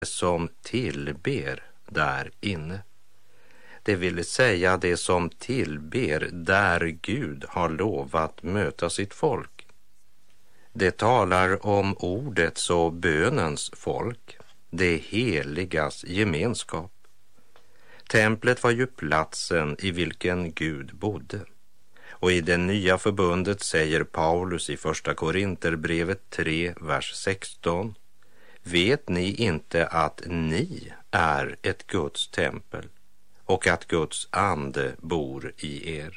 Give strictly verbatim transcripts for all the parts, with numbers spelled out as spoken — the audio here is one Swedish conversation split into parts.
som tillber där inne. Det vill säga det som tillber där Gud har lovat möta sitt folk. Det talar om ordets och bönens folk, det heligas gemenskap. Templet var ju platsen i vilken Gud bodde. Och i det nya förbundet säger Paulus i första Korinterbrevet tre, vers sexton: vet ni inte att ni är ett Guds tempel och att Guds ande bor i er?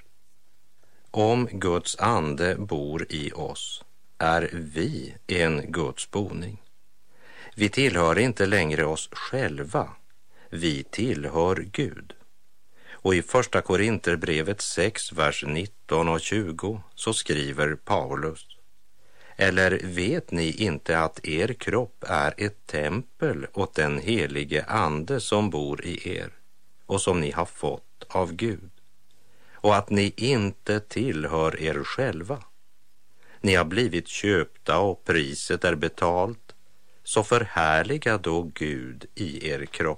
Om Guds ande bor i oss är vi en Guds boning. Vi tillhör inte längre oss själva, vi tillhör Gud. Och i första Korinterbrevet sex, vers nitton och tjugo så skriver Paulus: eller vet ni inte att er kropp är ett tempel åt den helige ande som bor i er och som ni har fått av Gud, och att ni inte tillhör er själva? Ni har blivit köpta och priset är betalt, så förhärliga då Gud i er kropp.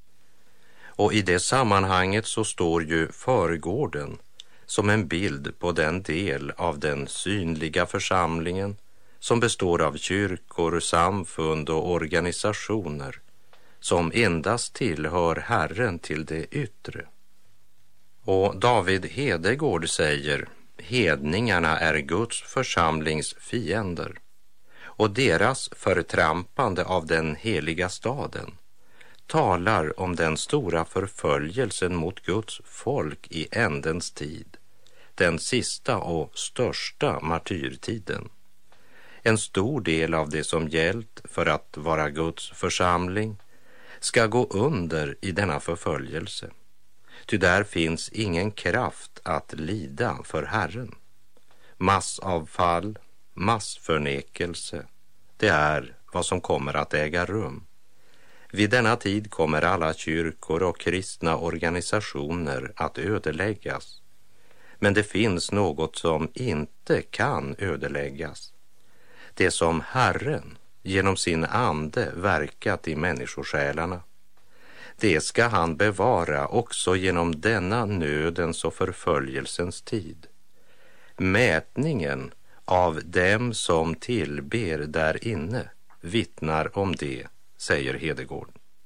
Och i det sammanhanget så står ju förgården som en bild på den del av den synliga församlingen som består av kyrkor, samfund och organisationer som endast tillhör Herren till det yttre. Och David Hedegård säger: hedningarna är Guds församlings fiender, och deras förtrampande av den heliga staden talar om den stora förföljelsen mot Guds folk i ändens tid, den sista och största martyrtiden. En stor del av det som gällt för att vara Guds församling ska gå under i denna förföljelse. Ty där finns ingen kraft att lida för Herren. Massavfall, massförnekelse, det är vad som kommer att äga rum. Vid denna tid kommer alla kyrkor och kristna organisationer att ödeläggas. Men det finns något som inte kan ödeläggas. Det som Herren genom sin ande verkat i människosjälarna, det ska han bevara också genom denna nödens och förföljelsens tid. Mätningen av dem som tillber där inne vittnar om det, säger Hedegård.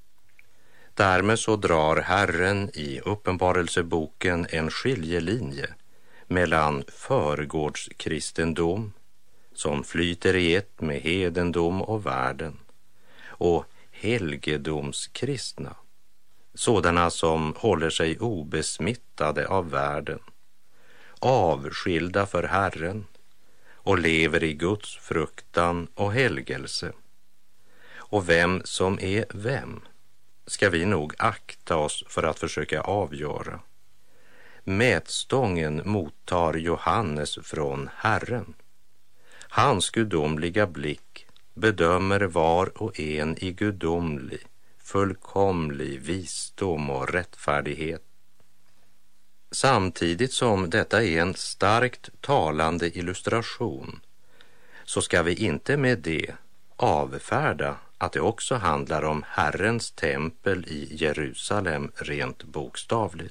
Därmed så drar Herren i Uppenbarelseboken en skiljelinje mellan förgårdskristendom, som flyter i ett med hedendom och världen, och helgedomskristna, sådana som håller sig obesmittade av världen, avskilda för Herren och lever i Guds fruktan och helgelse. Och vem som är vem ska vi nog akta oss för att försöka avgöra. Mätstången mottar Johannes från Herren. Hans gudomliga blick bedömer var och en i gudomlig, fullkomlig visdom och rättfärdighet. Samtidigt som detta är en starkt talande illustration, så ska vi inte med det avfärda att det också handlar om Herrens tempel i Jerusalem rent bokstavligt.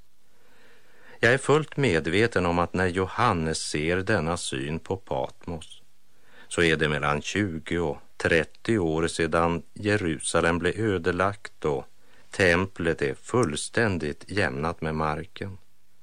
Jag är fullt medveten om att när Johannes ser denna syn på Patmos, så är det mellan tjugo och trettio år sedan Jerusalem blev ödelagt och templet är fullständigt jämnat med marken.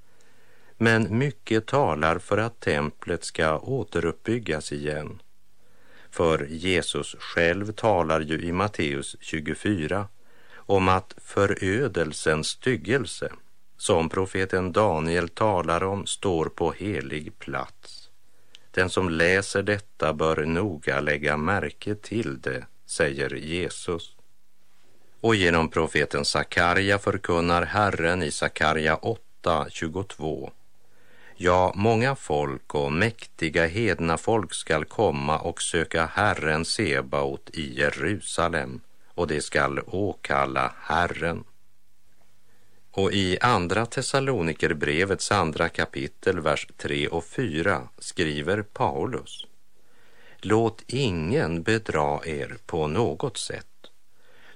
Men mycket talar för att templet ska återuppbyggas igen. För Jesus själv talar ju i Matteus tjugofyra om att förödelsens styggelse, som profeten Daniel talar om, står på helig plats. Den som läser detta bör noga lägga märke till det, säger Jesus. Och genom profeten Sakarja förkunnar Herren i Sakarja åtta tjugotvå: ja, många folk och mäktiga hedna folk skall komma och söka Herren Sebaot i Jerusalem, och det skall åkalla Herren. Och i andra Thessalonikerbrevets andra kapitel, vers tre och fyra skriver Paulus: låt ingen bedra er på något sätt.